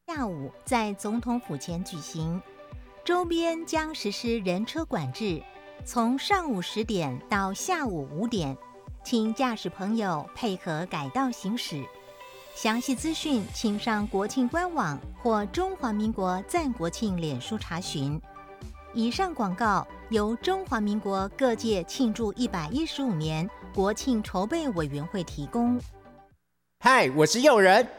下午在总统府前举行，周边将实施人车管制，从上午10点到下午5点，请驾驶朋友配合改道行驶。详细资讯请上国庆官网或中华民国赞国庆脸书查询。以上广告由中华民国各界庆祝115年国庆筹备委员会提供。 嗨，我是诱人，